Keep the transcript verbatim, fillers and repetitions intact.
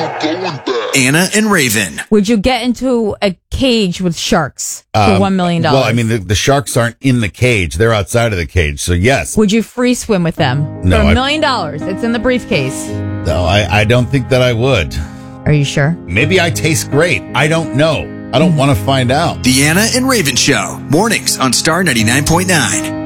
Anna and Raven. Would you get into a cage with sharks for Um, one million dollars? Well, I mean, the, the sharks aren't in the cage. They're outside of the cage. So, yes. Would you free swim with them? No, For I- a million dollars. It's in the briefcase. No, I, I don't think that I would. Are you sure? Maybe I taste great. I don't know. I don't want to find out. The Anna and Raven Show. Mornings on Star ninety-nine point nine.